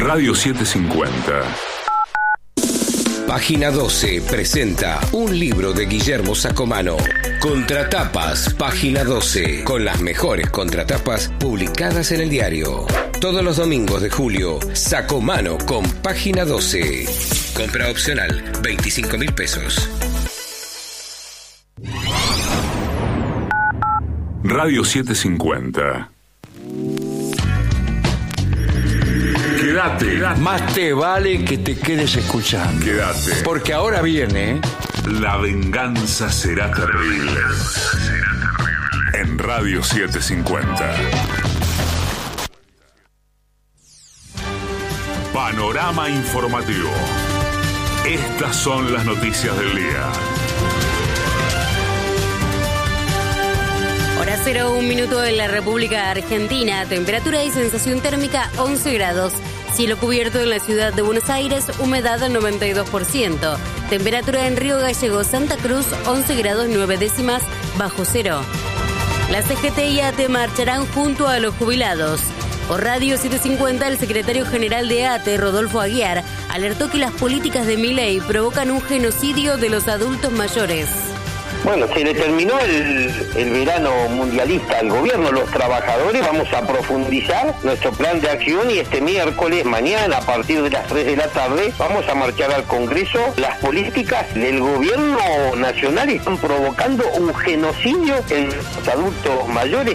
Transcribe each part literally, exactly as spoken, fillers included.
Radio setecientos cincuenta. Página doce presenta un libro de Guillermo Sacomano. Contratapas, Página doce, con las mejores contratapas publicadas en el diario. Todos los domingos de julio, Sacomano con Página doce. Compra opcional, veinticinco mil pesos. Radio setecientos cincuenta. Quédate. Más te vale que te quedes escuchando. Quédate. Porque ahora viene... La venganza será terrible. La venganza será terrible. En Radio setecientos cincuenta. Panorama informativo. Estas son las noticias del día. Hora cero, un minuto en la República Argentina. Temperatura y sensación térmica once grados. Cielo cubierto en la ciudad de Buenos Aires, humedad al noventa y dos por ciento. Temperatura en Río Gallegos, Santa Cruz, once grados nueve décimas bajo cero. La C G T y A T E marcharán junto a los jubilados. Por Radio setecientos cincuenta, el secretario general de A T E, Rodolfo Aguiar, alertó que las políticas de Milei provocan un genocidio de los adultos mayores. Bueno, se le terminó el, el verano mundialista al gobierno, los trabajadores. Vamos a profundizar nuestro plan de acción y este miércoles, mañana, a partir de las tres de la tarde, vamos a marchar al Congreso. Las políticas del gobierno nacional están provocando un genocidio en los adultos mayores.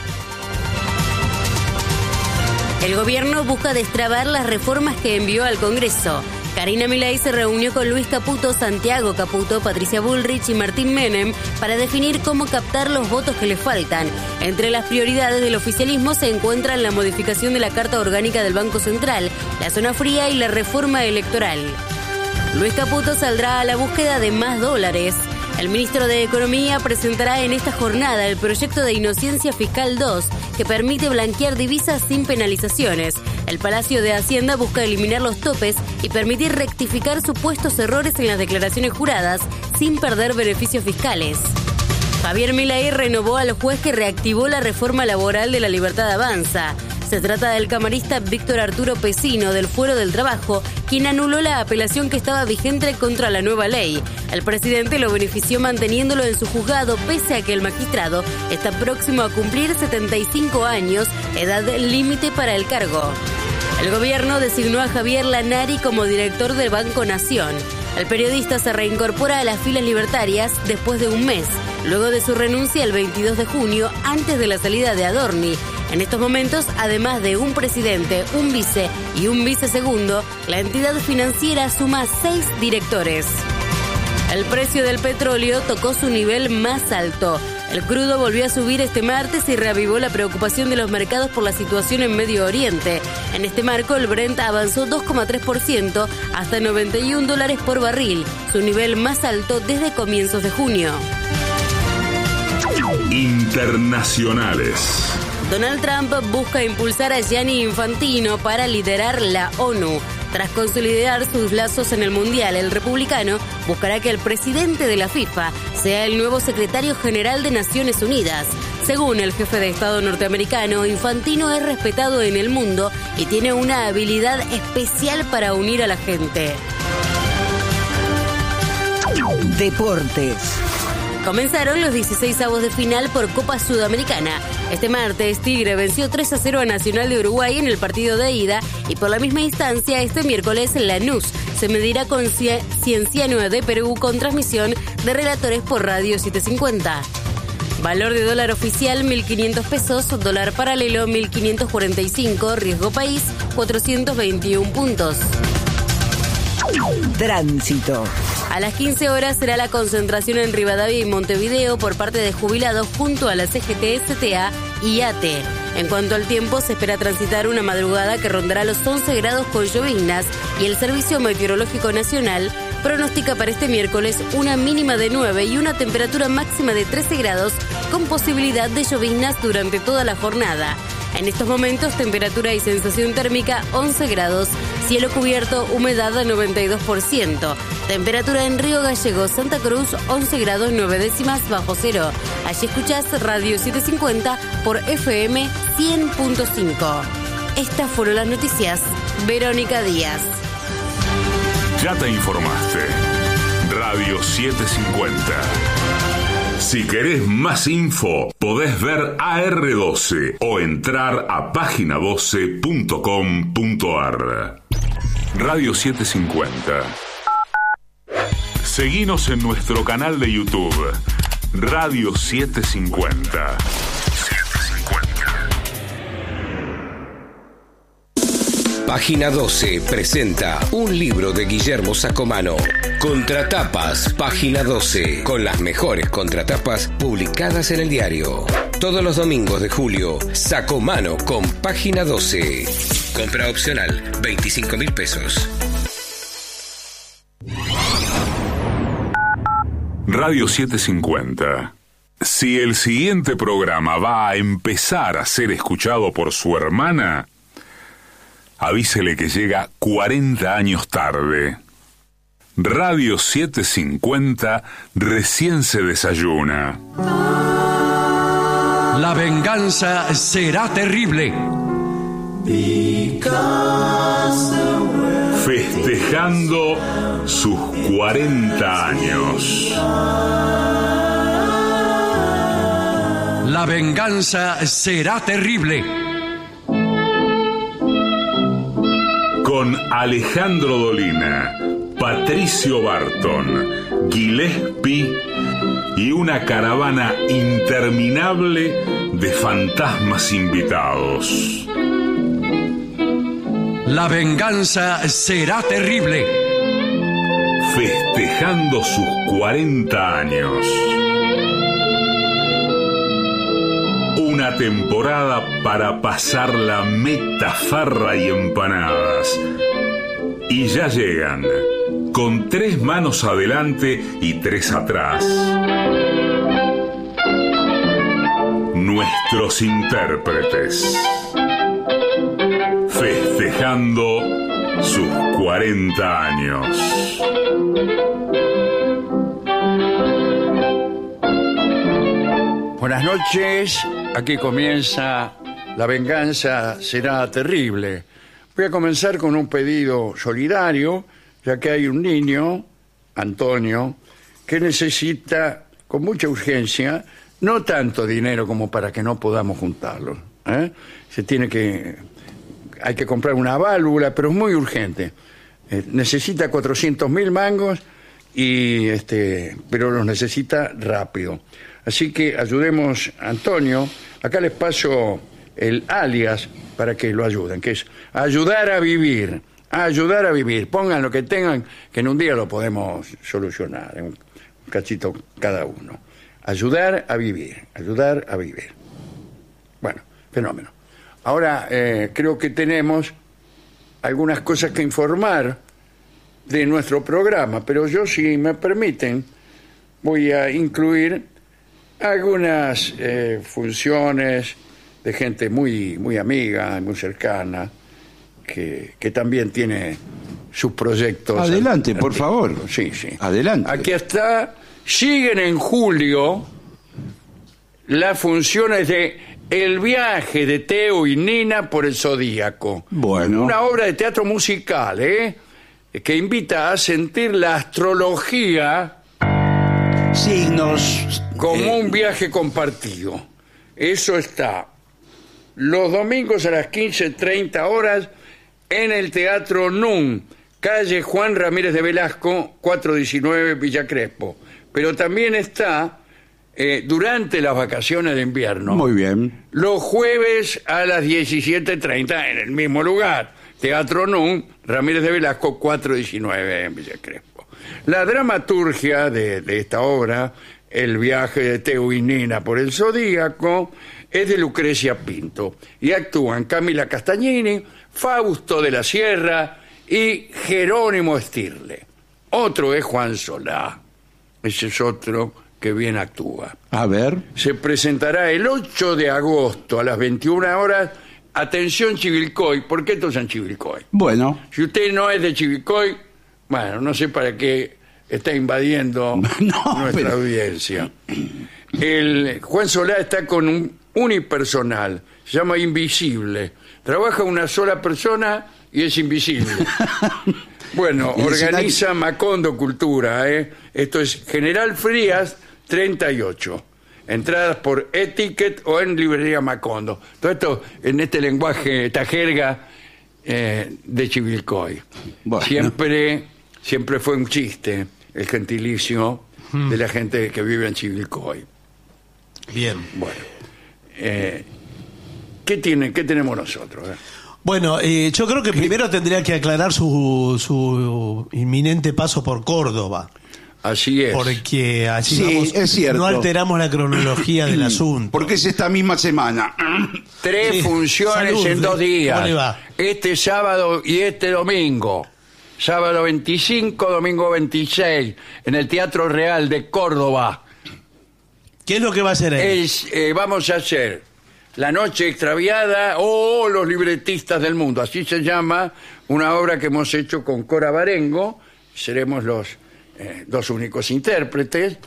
El gobierno busca destrabar las reformas que envió al Congreso. Karina Milei se reunió con Luis Caputo, Santiago Caputo, Patricia Bullrich y Martín Menem para definir cómo captar los votos que le faltan. Entre las prioridades del oficialismo se encuentran la modificación de la Carta Orgánica del Banco Central, la zona fría y la reforma electoral. Luis Caputo saldrá a la búsqueda de más dólares. El ministro de Economía presentará en esta jornada el proyecto de Inocencia Fiscal dos, que permite blanquear divisas sin penalizaciones. El Palacio de Hacienda busca eliminar los topes y permitir rectificar supuestos errores en las declaraciones juradas sin perder beneficios fiscales. Javier Milei renovó al juez que reactivó la reforma laboral de La Libertad Avanza. Se trata del camarista Víctor Arturo Pesino del Fuero del Trabajo, quien anuló la apelación que estaba vigente contra la nueva ley. El presidente lo benefició manteniéndolo en su juzgado pese a que el magistrado está próximo a cumplir setenta y cinco años, edad límite para el cargo. El gobierno designó a Javier Lanari como director del Banco Nación. El periodista se reincorpora a las filas libertarias después de un mes, luego de su renuncia el veintidós de junio, antes de la salida de Adorni. En estos momentos, además de un presidente, un vice y un vicesegundo, la entidad financiera suma seis directores. El precio del petróleo tocó su nivel más alto. El crudo volvió a subir este martes y reavivó la preocupación de los mercados por la situación en Medio Oriente. En este marco, el Brent avanzó dos coma tres por ciento hasta noventa y un dólares por barril, su nivel más alto desde comienzos de junio. Internacionales. Donald Trump busca impulsar a Gianni Infantino para liderar la ONU. Tras consolidar sus lazos en el Mundial, el republicano buscará que el presidente de la FIFA sea el nuevo secretario general de Naciones Unidas. Según el jefe de Estado norteamericano, Infantino es respetado en el mundo y tiene una habilidad especial para unir a la gente. Deportes. Comenzaron los dieciseisavos de final por Copa Sudamericana. Este martes, Tigre venció tres a cero a Nacional de Uruguay en el partido de ida y por la misma instancia, este miércoles, Lanús se medirá con Cienciano de Perú con transmisión de relatores por Radio setecientos cincuenta. Valor de dólar oficial mil quinientos pesos, dólar paralelo mil quinientos cuarenta y cinco, riesgo país cuatrocientos veintiún puntos. Tránsito. A las quince horas será la concentración en Rivadavia y Montevideo por parte de jubilados junto a la C G T, C T A y A T E. En cuanto al tiempo, se espera transitar una madrugada que rondará los once grados con lloviznas y el Servicio Meteorológico Nacional pronostica para este miércoles una mínima de nueve y una temperatura máxima de trece grados con posibilidad de lloviznas durante toda la jornada. En estos momentos, temperatura y sensación térmica once grados, cielo cubierto, humedad al noventa y dos por ciento. Temperatura en Río Gallegos, Santa Cruz, once grados nueve décimas bajo cero. Allí escuchás Radio setecientos cincuenta por F M cien punto cinco. Estas fueron las noticias. Verónica Díaz. Ya te informaste. Radio setecientos cincuenta. Si querés más info, podés ver A R doce o entrar a página doce punto com punto ar. Radio setecientos cincuenta. Seguinos en nuestro canal de YouTube, Radio setecientos cincuenta. Página doce presenta un libro de Guillermo Sacomano. Contratapas, Página doce, con las mejores contratapas publicadas en el diario. Todos los domingos de julio, Sacomano con Página doce. Compra opcional, veinticinco mil pesos. Radio setecientos cincuenta. Si el siguiente programa va a empezar a ser escuchado por su hermana, avísele que llega cuarenta años tarde. Radio setecientos cincuenta recién se desayuna. La venganza será terrible. Festejando sus cuarenta años. La venganza será terrible. Con Alejandro Dolina, Patricio Barton, Gillespie y una caravana interminable de fantasmas invitados. La venganza será terrible. Festejando sus cuarenta años. Una temporada para pasar la meta, farra y empanadas. Y ya llegan, con tres manos adelante y tres atrás, nuestros intérpretes. Festejando sus cuarenta años. Buenas noches, aquí comienza La venganza será terrible. Voy a comenzar con un pedido solidario, ya que hay un niño, Antonio, que necesita con mucha urgencia, no tanto dinero como para que no podamos juntarlo, ¿eh? Se tiene que, hay que comprar una válvula, pero es muy urgente. Eh, necesita cuatrocientos mil mangos, y este, pero los necesita rápido. Así que ayudemos a Antonio. Acá les paso el alias para que lo ayuden, que es ayudar a vivir, ayudar a vivir. Pongan lo que tengan, que en un día lo podemos solucionar, en un cachito cada uno. Ayudar a vivir, ayudar a vivir. Bueno, fenómeno. Ahora eh, creo que tenemos algunas cosas que informar de nuestro programa, pero yo, si me permiten, voy a incluir algunas eh, funciones de gente muy, muy amiga, muy cercana, que, que también tiene sus proyectos. Adelante, por favor. Sí, sí. Adelante. Aquí está. Siguen en julio las funciones de El viaje de Teo y Nina por el Zodíaco. Bueno. Una obra de teatro musical, ¿eh? Que invita a sentir la astrología Signos. como eh, un viaje compartido. Eso está los domingos a las quince treinta horas en el Teatro Nun, calle Juan Ramírez de Velasco, cuatrocientos diecinueve Villa Crespo. Pero también está eh, durante las vacaciones de invierno. Muy bien. Los jueves a las diecisiete treinta en el mismo lugar. Teatro Nun, Ramírez de Velasco, cuatrocientos diecinueve en Villa Crespo. La dramaturgia de, de esta obra, El viaje de Teo y Nina por el Zodíaco, es de Lucrecia Pinto. Y actúan Camila Castagnini, Fausto de la Sierra y Jerónimo Stirle. Otro es Juan Solá. Ese es otro que bien actúa. A ver. Se presentará el ocho de agosto a las veintiuna horas. Atención, Chivilcoy. ¿Por qué todos en Chivilcoy? Bueno. Si usted no es de Chivilcoy, bueno, no sé para qué está invadiendo No, nuestra pero- audiencia. El Juan Solá está con un unipersonal, se llama Invisible, Trabaja una sola persona y es invisible. Bueno, El organiza Macondo Cultura, ¿eh? Esto es General Frías treinta y ocho. Entradas por Etiquet o en Librería Macondo. Todo esto en este lenguaje, esta jerga eh, de Chivilcoy. Bueno. Siempre, siempre fue un chiste el gentilicio Hmm. de la gente que vive en Chivilcoy. Bien. Bueno, eh, ¿qué, tiene, ¿qué tenemos nosotros? eh? Bueno, eh, yo creo que primero tendría que aclarar su, su inminente paso por Córdoba. Así es. Porque así Sí, vamos, es cierto. no alteramos la cronología del asunto. Porque es esta misma semana. Tres Sí. funciones Salud, en dos días. ¿cómo le va? Este sábado y este domingo. Sábado veinticinco, domingo veintiséis, en el Teatro Real de Córdoba. ¿Qué es lo que va a hacer él? Es, eh, vamos a hacer La Noche Extraviada o Los Libretistas del Mundo. Así se llama una obra que hemos hecho con Cora Barengo. Seremos los eh, dos únicos intérpretes.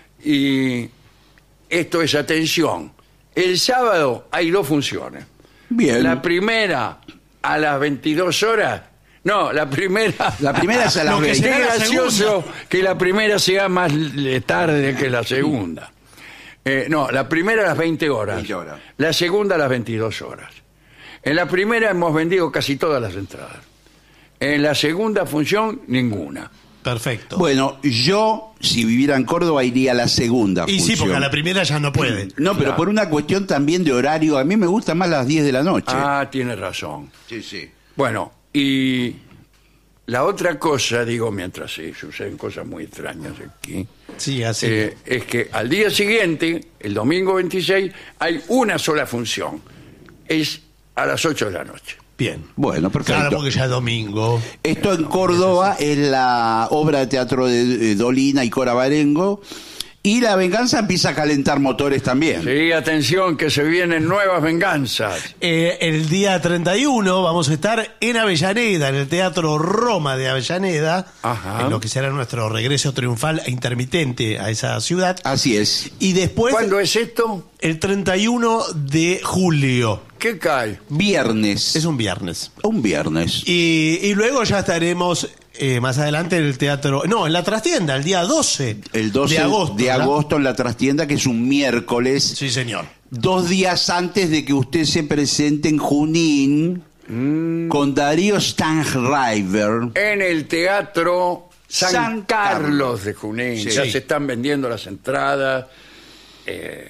Y esto es, atención, el sábado hay dos funciones. Bien. La primera a las veintidós horas. No, la primera. La primera es a las Lo que veinte. Qué será la gracioso que la primera sea más eh, tarde que la segunda. Eh, no, la primera a las veinte horas. veinte horas. La segunda a las veintidós horas. En la primera hemos vendido casi todas las entradas. En la segunda función, ninguna. Perfecto. Bueno, yo, si viviera en Córdoba, iría a la segunda y sí, función. porque a la primera ya no puede. No, pero Claro. por una cuestión también de horario. A mí me gustan más las diez de la noche. Ah, tiene razón. Sí, sí. Bueno, y la otra cosa, digo, mientras sí, suceden cosas muy extrañas aquí, Sí, así. eh, es que al día siguiente, el domingo veintiséis, hay una sola función. Es a las ocho de la noche. Bien. Bueno, perfecto. Claro, porque ya es domingo. Esto en Córdoba es la obra de teatro de, de Dolina y Cora Barengo. Y La Venganza empieza a calentar motores también. Sí, atención, que se vienen nuevas venganzas. Eh, el día treinta y uno vamos a estar en Avellaneda, en el Teatro Roma de Avellaneda, Ajá. en lo que será nuestro regreso triunfal e intermitente a esa ciudad. Así es. Y después, ¿Cuándo es esto? el treinta y uno de julio. ¿Qué cae? Viernes. Es un viernes. Un viernes. Y, y luego ya estaremos eh, más adelante en el teatro. No, en la trastienda, el día doce. El doce de agosto. de ¿verdad? agosto en la trastienda, que es un miércoles. Sí, señor. Dos días antes de que usted se presente en Junín con Darío Stanriver. En el Teatro San, San Carlos, Carlos. de Junín. Sí. Ya Sí. se están vendiendo las entradas eh,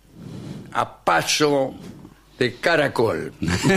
a paso de caracol.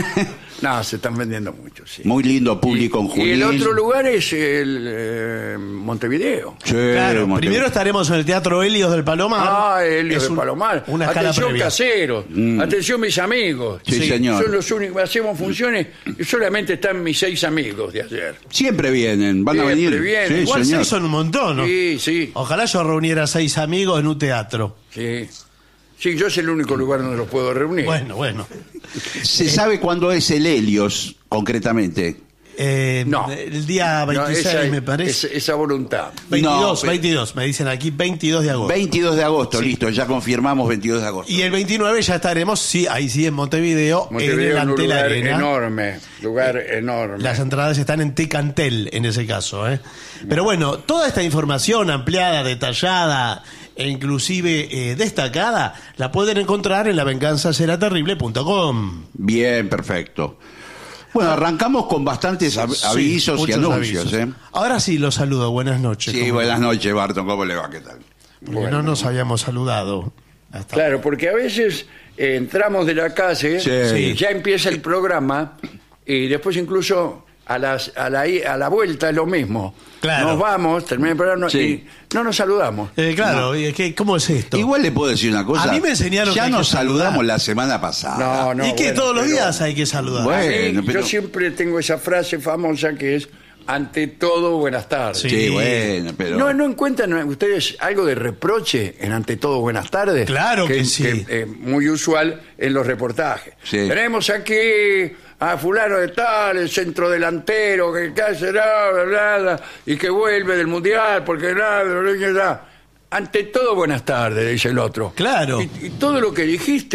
No, se están vendiendo mucho, sí. Muy lindo público en Y Junín. el otro lugar es el eh, Montevideo. Sí, Claro, Montevideo. primero estaremos en el Teatro Helios del Palomar. Ah, Helios Es de un- Palomar. Una escala Atención, previa. caseros. Atención, mis amigos. Sí, señor. Son los únicos. Hacemos funciones y solamente están mis seis amigos de ayer. Siempre vienen, van a Siempre venir. vienen. Sí, Igual señor. seis son un montón, ¿no? Sí, sí. Ojalá yo reuniera seis amigos en un teatro. Sí. Sí, yo es el único lugar donde los puedo reunir. Bueno, bueno. ¿Se sabe cuándo es el Helios, concretamente? Eh, No. El día No, veintiséis, esa, me parece. esa, esa voluntad. veintidós, No, veintidós, me dicen aquí, veintidós de agosto. veintidós de agosto, listo, ya confirmamos veintidós de agosto. Y el veintinueve ya estaremos, sí, ahí sí, en Montevideo, Montevideo en el es un Antel lugar Arena. enorme, lugar enorme. Las entradas están en Tecantel, en ese caso. ¿eh? Pero bueno, toda esta información ampliada, detallada e inclusive eh, destacada, la pueden encontrar en la venganza será terrible punto com. Bien, perfecto. Bueno, arrancamos con bastantes av- Sí, avisos y muchos anuncios. avisos. ¿eh? Ahora sí, los saludo. Buenas noches. Sí, ¿Cómo buenas va? noches, Barton, ¿cómo le va? ¿Qué tal? Porque no nos habíamos saludado. Hasta Claro, porque a veces eh, entramos de la calle, Sí. ya empieza el programa y después incluso a, las, a, la, i- a la vuelta es lo mismo. Claro. Nos vamos, termina el programa Sí. y no nos saludamos. Eh, claro, y es que, ¿cómo es esto? Igual le puedo decir una cosa. A mí me enseñaron que Ya hay que nos saludamos saludar. la semana pasada. No, no. y que bueno, todos los pero- días hay que saludar. Bueno. Sí, pero- Yo siempre tengo esa frase famosa que es, ante todo, buenas tardes. Sí. Sí, bueno, pero... ¿No, ¿No encuentran ustedes algo de reproche en ante todo buenas tardes? Claro que es- sí. es eh, muy usual en los reportajes. Sí. Tenemos aquí a fulano de tal, el centro delantero, que que será, bla, bla, bla, y que vuelve del mundial, porque nada, bla, bla, bla, bla. Ante todo buenas tardes, dice el otro. Claro. Y, y todo lo que dijiste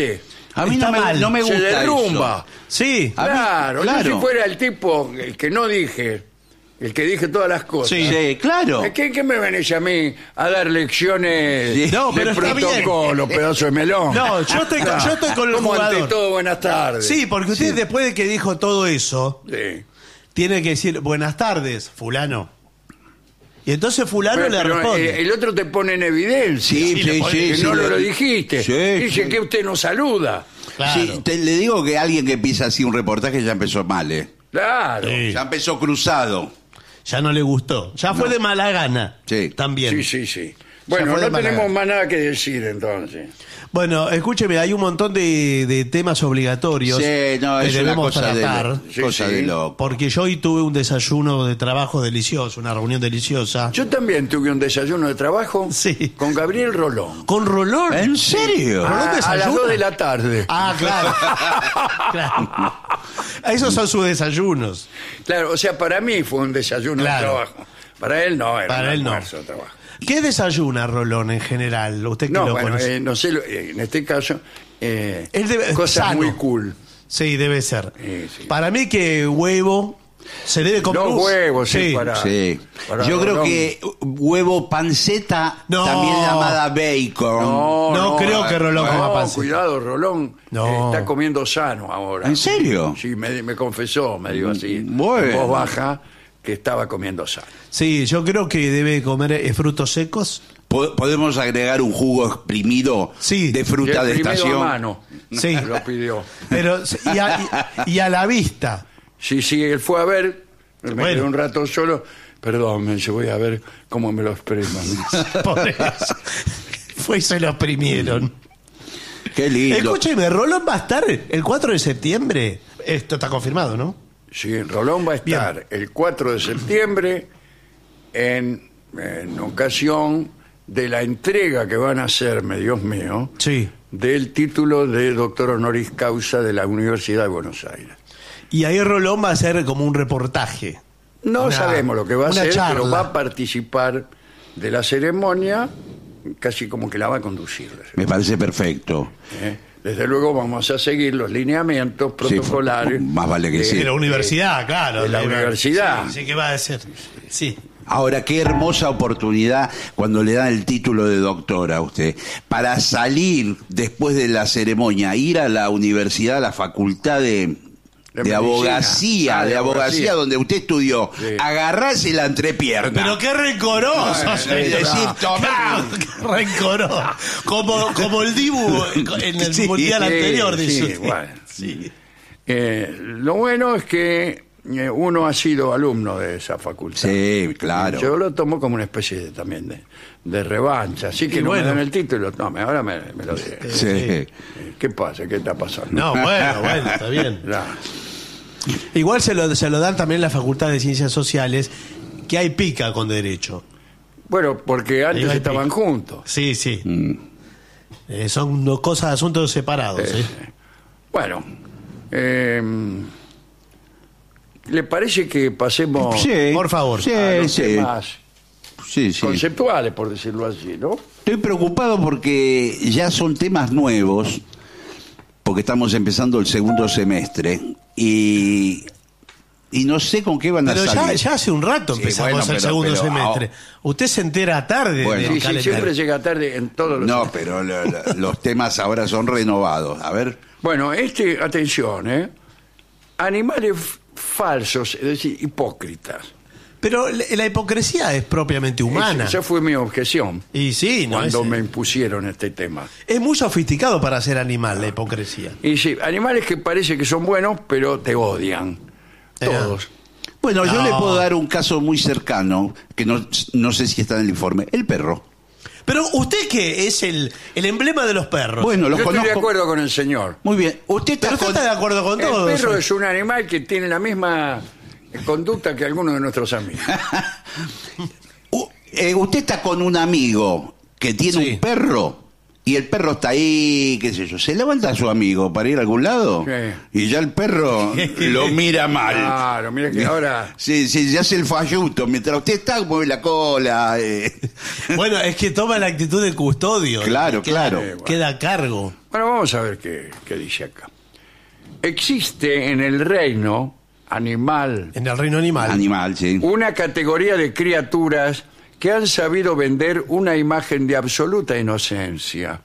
A mí está no me, mal. no me Se gusta derrumba. eso. Sí. A mí- Claro, claro. yo si fuera el tipo, el que no dije, el que dije todas las cosas. Sí. Sí, claro. ¿Qué, qué me venís a mí a dar lecciones Sí. No, de pero está bien. protocolo, pedazo de melón? No, yo estoy con- yo estoy con el Como ante jugador. todo, buenas tardes. Sí, porque usted después de que dijo todo eso, Sí. tiene que decir buenas tardes, fulano. Y entonces fulano Pero, le pero, responde. eh, el otro te pone en evidencia. Sí, Sí, sí, le pone- sí, que sí, no le- lo dijiste. Sí, Dice sí. que usted no saluda. Claro. Sí, te- le digo que alguien que empieza así un reportaje ya empezó mal, ¿eh? Claro. Sí. Ya empezó cruzado. Ya no le gustó. Ya fue No. de mala gana. Sí. También. Sí, sí, sí. Bueno, fue de no mala tenemos gana. más nada que decir entonces. Bueno, escúcheme, hay un montón de, de temas obligatorios Sí, no, que es una debemos cosa de, tratar. lo- Sí, cosa sí. de loco. Porque yo hoy tuve un desayuno de trabajo delicioso, una reunión deliciosa. Yo también tuve un desayuno de trabajo Sí. con Gabriel Rolón. ¿Con Rolón? ¿En serio? ¿Rolón A, a las desayuna? dos de la tarde. Ah, claro. Claro. Esos son sus desayunos. Claro, o sea, para mí fue un desayuno Claro. de trabajo. Para él no, era Para un él no. almuerzo de trabajo. ¿Qué desayuna Rolón en general? Usted que No, lo bueno, conoce. eh, no sé, lo- eh, en este caso, eh, Él debe- cosas sano. muy cool. Sí, debe ser. Sí, sí. Para mí que huevo se debe comer. Dos Uf, huevos, sí, para- Sí. para Yo creo Rolón. que huevo panceta, No. también llamada bacon. No creo que Rolón no, coma panceta. cuidado, Rolón No. eh, está comiendo sano ahora. ¿En serio? Sí, me, me confesó, me dijo así, Bueno. en voz baja, que estaba comiendo sano. Sí, yo creo que debe comer eh, frutos secos. Po- ¿Podemos agregar un jugo exprimido Sí. de fruta Y el de primero estación? a mano, Sí. lo pidió. Pero, y a, y- y a la vista. Sí, sí, él fue a ver, me Bueno. quedé un rato solo, perdón, me dice, voy a ver cómo me lo expriman. Por eso. Fue y se lo exprimieron. Qué lindo. Escúcheme, Rolón va a estar el cuatro de septiembre. Esto está confirmado, ¿no? Sí, Rolón va a estar el cuatro de septiembre en, en ocasión de la entrega que van a hacerme, Dios mío, Sí. del título de doctor honoris causa de la Universidad de Buenos Aires. Y ahí Rolón va a hacer como un reportaje. No Una- sabemos lo que va a una hacer, charla. pero va a participar de la ceremonia, casi como que la va a conducir. Me parece perfecto. ¿eh? Desde luego vamos a seguir los lineamientos protocolares. más vale que de- sí. De la universidad, claro. de la universidad. Sí, sí, ¿qué va a decir? Sí. Ahora, qué hermosa oportunidad cuando le dan el título de doctor a usted. Para salir después de la ceremonia, ir a la universidad, a la facultad de, De de medicina. abogacía, Ah, de de abogacía abogacía. donde usted estudió, Sí. agarrarse la entrepierna. Pero qué rencoroso. No, sí, no, Es decir, no. tomá. Qué rencoroso. Como, como el Dibu en el Sí, mundial sí, anterior, sí, dice usted. bueno. Sí. Eh, lo bueno es que eh, uno ha sido alumno de esa facultad. Sí, claro. Yo lo tomo como una especie de, también de, de revancha. Así que Y no bueno. me dan el título. No, me- ahora me, me lo diré. Sí. Eh, ¿Qué pasa? ¿Qué está pasando? No, bueno, bueno, está bien. Ya. Igual se lo, se lo dan también la Facultad de Ciencias Sociales, que hay pica con derecho. Bueno, porque antes Ahí va el estaban pico. juntos. Sí, sí. Mm. Eh, son dos cosas, asuntos separados. Eh, ¿eh? Bueno, eh, ¿le parece que pasemos Sí, Por favor. Sí, a los sí. temas Sí, sí. conceptuales, por decirlo así, ¿no? Estoy preocupado porque ya son temas nuevos, porque estamos empezando el segundo semestre y, y no sé con qué van Pero a ya, salir. ya hace un rato Sí, empezamos bueno, el pero- segundo pero semestre. Usted se entera tarde Bueno. del Sí, sí, calendario. siempre llega tarde en todos los... No, pero lo- lo- los temas ahora son renovados. A ver. Bueno, este, atención, ¿eh? Animales f- falsos, es decir, hipócritas. Pero la la hipocresía es propiamente humana. Esa fue mi objeción Y sí, no es, cuando me impusieron este tema. es muy sofisticado para ser animal la hipocresía. Y sí, animales que parece que son buenos, pero te odian. Eh. Todos. Bueno, yo No. le puedo dar un caso muy cercano, que no, no sé si está en el informe. El perro. Pero usted que es el, el emblema de los perros. Bueno, los Yo estoy conozco. de acuerdo con el señor. Muy bien. Usted está pero usted con- está de acuerdo con El todo. perro eso. es un animal que tiene la misma conducta que algunos de nuestros amigos. U- eh, usted está con un amigo que tiene Sí. un perro y el perro está ahí, qué sé yo, se levanta a su amigo para ir a algún lado Sí. y ya el perro lo mira mal. Claro, mira que ahora... Sí, sí, se hace el falluto. Mientras usted está, mueve la cola. eh. Bueno, es que toma la actitud de custodio. Claro, Queda- claro. Queda a cargo. Bueno, vamos a ver qué, qué dice acá. Existe en el reino animal En el reino animal. Animal, sí. una categoría de criaturas que han sabido vender una imagen de absoluta inocencia,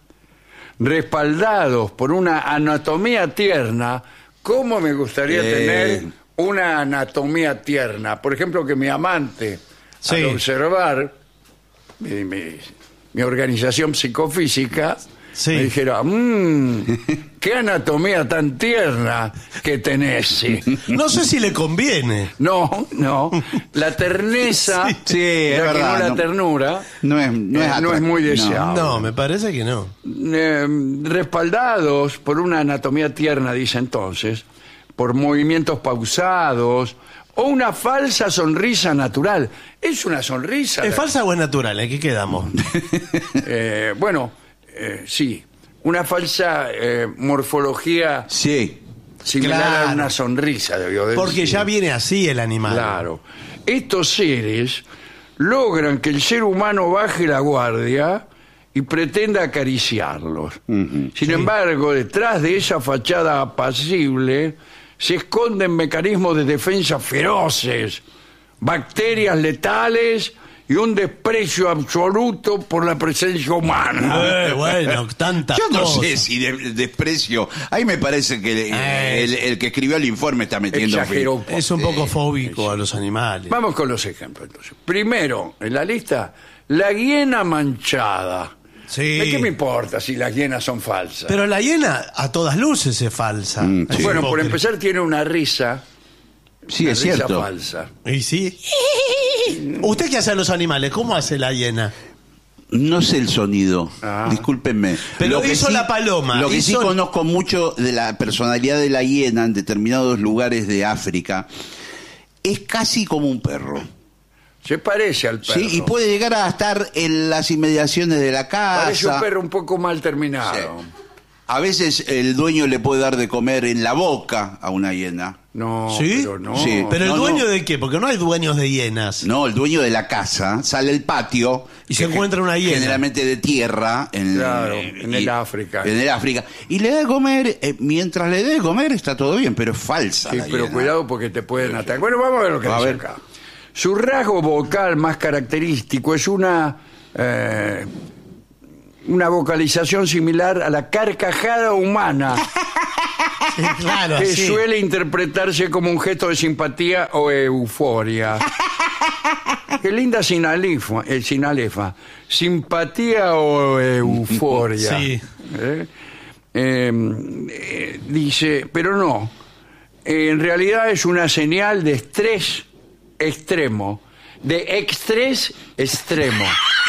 respaldados por una anatomía tierna. ¿Cómo me gustaría Eh. tener una anatomía tierna? Por ejemplo, que mi amante, Sí. al observar mi, mi- mi organización psicofísica, Sí. me dijera, mmm, qué anatomía tan tierna que tenés. Sí. No sé si le conviene. No, no. La terneza, Sí, es ya que verdad, no la no. ternura, No es, no es, eh, no es muy atractivo. deseable. No, me parece que no. eh, respaldados por una anatomía tierna, dice entonces, por movimientos pausados o una falsa sonrisa natural. Es una sonrisa. ¿Es la- falsa o es natural? ¿En qué quedamos? eh, bueno, eh, sí. Una falsa eh, morfología Sí. similar Claro. a una sonrisa, debió decir. Porque ya viene así el animal. Claro. Estos seres logran que el ser humano baje la guardia y pretenda acariciarlos. Sin embargo, detrás de esa fachada apacible se esconden mecanismos de defensa feroces, bacterias letales y un desprecio absoluto por la presencia humana. Eh, bueno, tantas Yo no cosas. sé si de- desprecio. Ahí me parece que eh, el, el que escribió el informe está metiendo. Exageró. Es un poco fóbico a los animales. Vamos con los ejemplos entonces. Primero, en la lista, la hiena manchada. Sí. ¿De qué me importa si las hienas son falsas? Pero la hiena a todas luces es falsa. Mm, Es sí. Bueno, por hipócrita. empezar tiene una risa, Sí, una es risa cierto. falsa. ¿Y sí? ¿Usted qué hace a los animales? ¿Cómo hace la hiena? No sé el sonido, Ah. discúlpenme. Pero hizo la paloma, Lo que sí hizo- conozco mucho de la personalidad de la hiena en determinados lugares de África, es casi como un perro. Se parece al perro. ¿Sí? Y puede llegar a estar en las inmediaciones de la Parece un casa. perro un poco mal terminado. Sí. A veces el dueño le puede dar de comer en la boca a una hiena. No, ¿Sí? pero no. Sí. ¿Pero el No, dueño no. de qué? Porque no hay dueños de hienas. No, el dueño de la casa sale al patio Y se encuentra una hiena. generalmente de tierra en, Claro, eh, en el África. En el África. Y le da de comer, eh, mientras le dé de comer está todo bien, pero es falsa. Sí, la pero hiena. cuidado porque te pueden atacar. Bueno, vamos a ver lo que A dice ver. acá. Su rasgo vocal más característico es una eh, una vocalización similar a la carcajada humana, Sí, claro, que así. suele interpretarse como un gesto de simpatía o euforia. Qué linda sinalefa, el sinalefa. Simpatía o euforia. Sí. ¿Eh? Eh, eh, dice, pero no. En realidad es una señal de estrés extremo, de estrés extremo.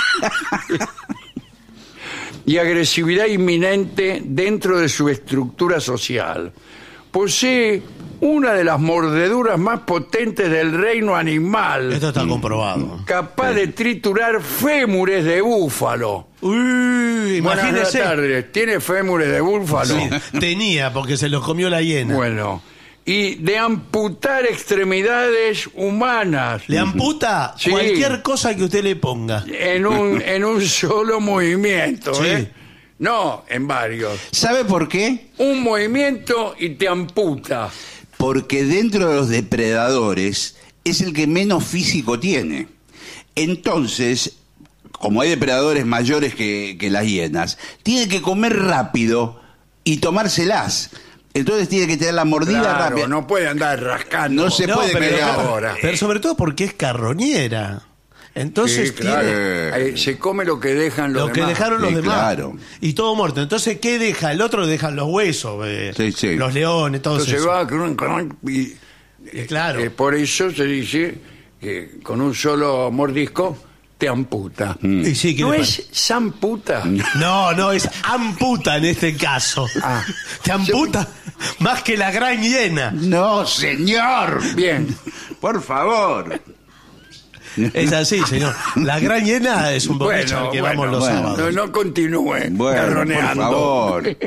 Y agresividad inminente dentro de su estructura social. Posee una de las mordeduras más potentes del reino animal, Esto está comprobado. capaz de triturar fémures de búfalo. Uy, Buenas imagínese. tardes, ¿tiene fémures de búfalo? Sí, tenía, porque se los comió la hiena. Bueno, y de amputar extremidades humanas Le amputa Sí. cualquier cosa que usted le ponga. en un, en un solo movimiento, Sí. ¿eh? No, en varios. ¿Sabe por qué? Un movimiento y te amputa. Porque dentro de los depredadores es el que menos físico tiene. Entonces, como hay depredadores mayores que, que las hienas, tiene que comer rápido y tomárselas. Entonces tiene que tener la mordida Claro, rápida. no puede andar rascando. No se puede pero, pegar. ahora. pero sobre todo porque es carroñera. Entonces Sí, claro. tiene Eh, se come lo que dejan los lo que demás. dejaron los Sí, demás. claro. Y todo muerto. Entonces, ¿qué deja? El otro dejan los huesos, eh, Sí, sí. los leones, todo Entonces eso. va crun, crun, y, Eh, claro. eh, por eso se dice que con un solo mordisco te amputa. Y sí, ¿qué ¿No le es zamputa? No, no, es amputa en este caso. Ah. Te amputa más que la gran hiena. No, señor. Bien. Por favor. Es así, señor. La Gran Hiena es un boliche Bueno, al que bueno, vamos los bueno. sábados. No, no continúe Bueno, por garroneando. favor.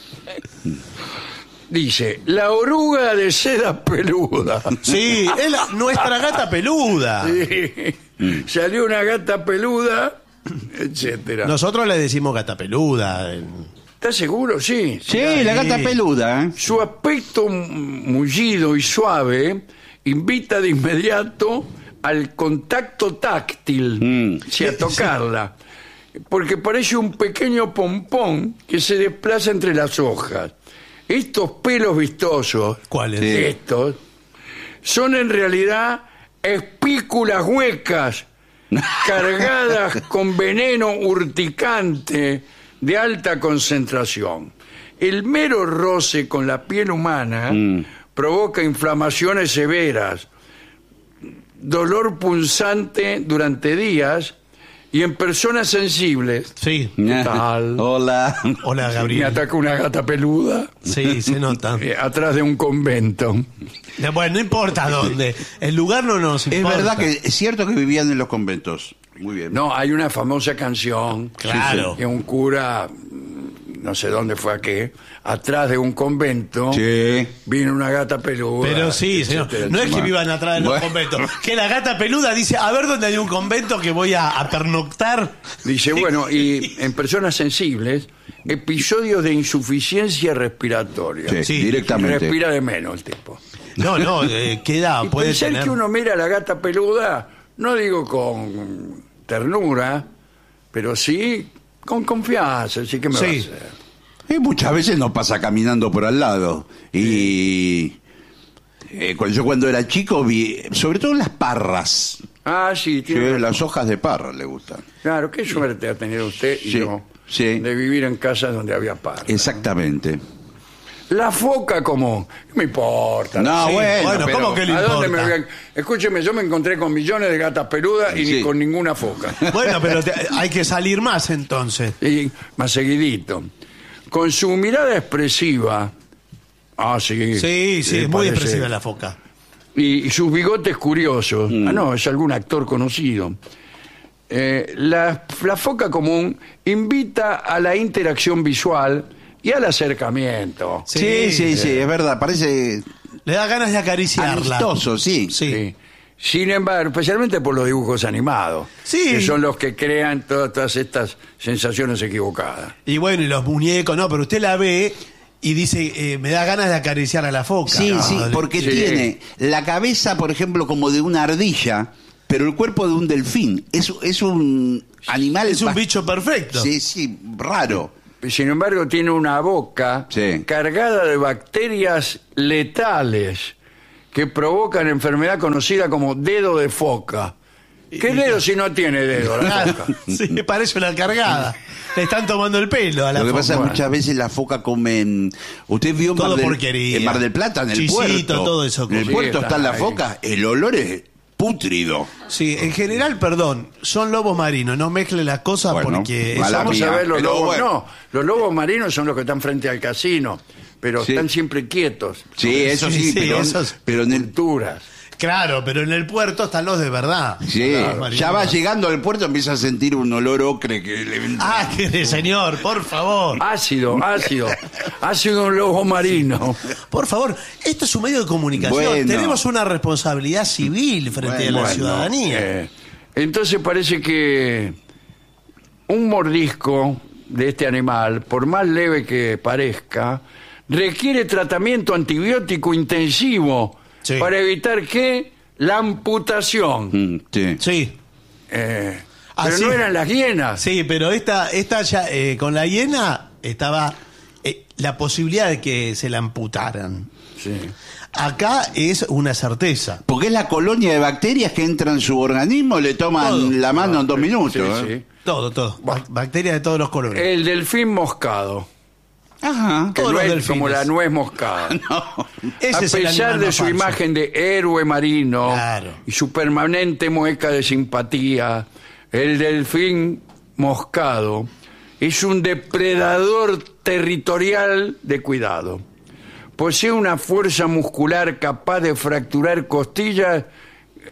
Dice, la oruga de seda peluda. Sí, es la- nuestra gata peluda. Sí. Salió una gata peluda, etcétera. Nosotros le decimos gata peluda. ¿Estás seguro? Sí. Sí, la gata peluda. ¿eh? Su aspecto mullido y suave invita de inmediato al contacto táctil, Mm. sí, a tocarla, porque parece un pequeño pompón que se desplaza entre las hojas. Estos pelos vistosos, ¿Cuáles? Sí. estos, son en realidad espículas huecas cargadas con veneno urticante de alta concentración. El mero roce con la piel humana Mm. provoca inflamaciones severas, dolor punzante durante días y en personas sensibles. Sí. ¿Qué tal? Hola. Hola, Me Gabriel. ataca una gata peluda Sí, se nota. eh, atrás de un convento. Bueno, no importa dónde. El lugar no nos Es importa. verdad que es cierto que vivían en los conventos. Muy bien. No, hay una famosa canción Claro. que un cura, no sé dónde fue a qué, atrás de un convento Sí. vino una gata peluda. Pero sí, señor. etcétera, No es que etcétera. vivan atrás de los Bueno. conventos. Que la gata peluda dice, a ver dónde hay un convento que voy a, a pernoctar. Dice, bueno, y en personas sensibles, episodios de insuficiencia respiratoria. Sí, Sí. directamente. Respira de menos el tipo. No, no, eh, queda, Y puede pensar tener... que uno mira a la gata peluda, no digo con ternura, pero sí con confianza. Así que me Sí. va a hacer. Y muchas veces nos pasa caminando por al lado. Y eh, cuando yo cuando era chico vi, sobre todo las parras. Ah, sí, Sí, tiene razón. las hojas de parra le gustan. Claro, qué suerte ha tenido usted y Sí, yo sí. de vivir en casas donde había parra. Exactamente. La foca común, no me importa. No, Sí, bueno, bueno, pero- ¿cómo que le ¿A dónde me importa? voy a- Escúcheme, yo me encontré con millones de gatas peludas y Sí. ni con ninguna foca. Bueno, pero te- hay que salir más entonces. Y más seguidito. Con su mirada expresiva. Ah, sí. Sí, sí, eh, es muy parece- expresiva la foca. Y, y sus bigotes curiosos. Mm. Ah, no, es algún actor conocido. Eh, la, la foca común invita a la interacción visual y al acercamiento. Sí, sí, sí, sí, es verdad, parece Le da ganas de acariciarla. amistoso, sí. Sí. Sí. Sin embargo, especialmente por los dibujos animados, Sí. que son los que crean todas, todas estas sensaciones equivocadas. Y bueno, y los muñecos, no, pero usted la ve y dice, eh, me da ganas de acariciar a la foca. Sí, No, sí, de- porque Sí. tiene la cabeza, por ejemplo, como de una ardilla, pero el cuerpo de un delfín. Es, es un animal... es un bast- bicho perfecto. Sí, sí, raro. Sin embargo, tiene una boca Sí. cargada de bacterias letales que provocan enfermedad conocida como dedo de foca. ¿Qué dedo si no tiene dedo la Claro, foca? sí, parece una cargada. Le están tomando el pelo a la Lo que foca. pasa es que muchas veces la foca comen... Usted vio en Todo Mar, del, porquería. en Mar del Plata, en el Chisito, puerto. todo eso En el come. puerto Sí, está la está ahí. foca, el olor es pútrido. Sí, en general, perdón, son lobos marinos, no mezcle las cosas Bueno, porque... mala eso- Vamos mía, a ver los pero lobos. bueno. No, los lobos marinos son los que están frente al casino, pero Sí. están siempre quietos. Sí, eso sí, Sí, sí, pero, esos- pero en el... Culturas. Claro, pero en el puerto están los de verdad. Sí, Los marinos. ya va llegando al puerto, empieza a sentir un olor ocre que le... Ah, que de señor, por favor. Ácido, ácido. Ácido un lobo marino. Por favor, esto es un medio de comunicación. Bueno. Tenemos una responsabilidad civil frente a la Bueno, ciudadanía. Eh, entonces parece que un mordisco de este animal, por más leve que parezca, requiere tratamiento antibiótico intensivo Sí. para evitar que la amputación. Mm, sí. Sí, Eh, Ah, pero sí. no eran las hienas. sí, pero esta, esta ya, eh, con la hiena estaba eh, la posibilidad de que se la amputaran. Sí. Acá es una certeza. Porque es la colonia de bacterias que entra en su organismo, le toman Todo. la mano en dos minutos. Sí, ¿eh? sí. Todo, todo. Ba- Bacterias de todos los colores. El delfín moscado. Ajá. Que Todos no los es delfines. como la nuez moscada. No. Ese A es el pesar animal de más su falso. imagen de héroe marino Claro. y su permanente mueca de simpatía, el delfín moscado es un depredador territorial de cuidado. Posee una fuerza muscular capaz de fracturar costillas eh,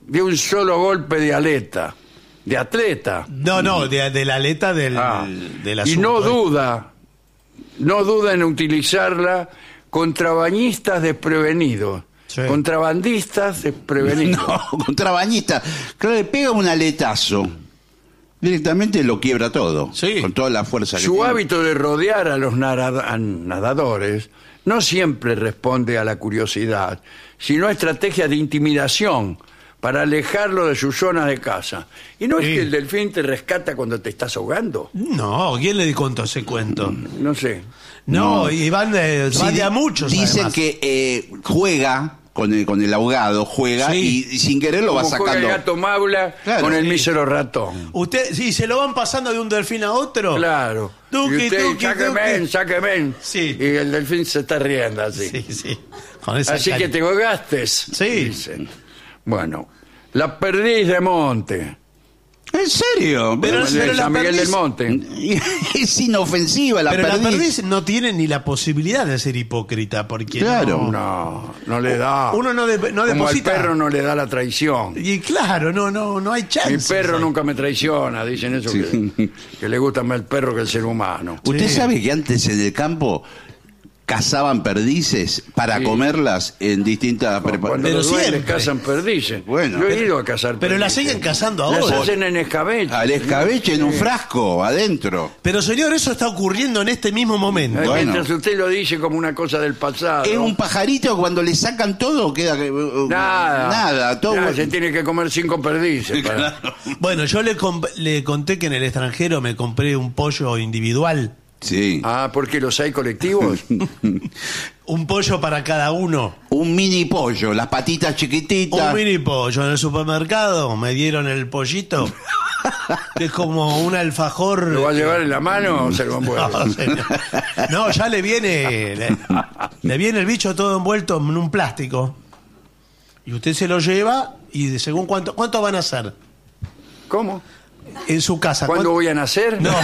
de un solo golpe de aleta, de atleta. No, no, de, de la aleta del, Ah, del y asunto. no ¿eh? duda, no duda en utilizarla contra bañistas desprevenidos. Sí. Contrabandistas desprevenidos. No, contrabañista. Claro, le pega un aletazo. Directamente lo quiebra todo. Sí. Con toda la fuerza que Su tiene. hábito de rodear a los nara- a nadadores no siempre responde a la curiosidad, sino a estrategias de intimidación para alejarlo de su zona de caza. ¿Y no es Sí. que el delfín te rescata cuando te estás ahogando? No, ¿quién le contó ese cuento? No sé. No, No. y van de, Sí, van de a muchos. Dicen además. que eh, juega con el, con el ahogado, juega Sí. y, y sin querer lo va Como juega el sacando. gato maula Claro, con el sí. mísero ratón. Usted, sí, se lo van pasando de un delfín a otro. Claro. Tuki, y usted, tuki, sáqueme, tuki. sáqueme. Sí. Y el delfín se está riendo así. Sí, sí. Con esa Así cara. que te ahogaste. Sí. Dicen. Bueno, la perdiz de monte. ¿En serio? Pero- Como el de pero la San Miguel perdiz- del Monte. Es inofensiva la Pero perdiz. la perdiz no tiene ni la posibilidad de ser hipócrita, porque Claro. no- No, no le da. uno no, de- no Como al deposita. perro no le da la traición. Y claro, no, no, no hay chance. Mi perro nunca me traiciona, dicen eso, Sí. que, que le gusta más el perro que el ser humano. ¿Usted Sí. sabe que antes en el campo cazaban perdices para Sí. comerlas en distintas Cuando preparaciones? los Pero duendes siempre. cazan perdices. Bueno. Yo he ido a cazar perdices. Pero la siguen cazando Las ahora. hacen en escabeche. Al escabeche en un Sí. frasco, adentro. Pero señor, eso está ocurriendo en este mismo momento. Eh, Bueno. Mientras usted lo dice como una cosa del pasado. Es un pajarito cuando le sacan todo, queda que- uh, Nada. nada, todo. Nada, se tiene que comer cinco perdices. para- Bueno, yo le, comp- le conté que en el extranjero me compré un pollo individual. Sí. Ah, porque los hay colectivos. Un pollo para cada uno. Un mini pollo, las patitas chiquititas. Un mini pollo en el supermercado. Me dieron el pollito. Que es como un alfajor. ¿Lo va a llevar en la mano o se lo envuelve? No, señor. No, ya le viene. Le, le viene el bicho todo envuelto en un plástico. Y usted se lo lleva y de según cuánto. ¿Cuánto van a hacer? ¿Cómo? En su casa. ¿Cuándo ¿Cuánto- voy a nacer? No.